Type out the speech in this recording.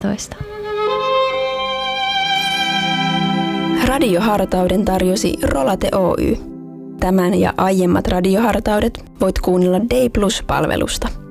toista. Radiohartauden tarjosi Rolate Oy. Tämän ja aiemmat radiohartaudet voit kuunnella Day Plus-palvelusta.